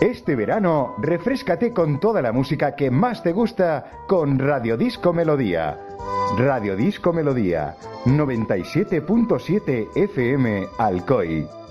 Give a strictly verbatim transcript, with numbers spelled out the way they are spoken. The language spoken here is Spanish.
Este verano, refréscate con toda la música que más te gusta con Radio Disco Melodía. Radio Disco Melodía, noventa y siete punto siete F M Alcoy.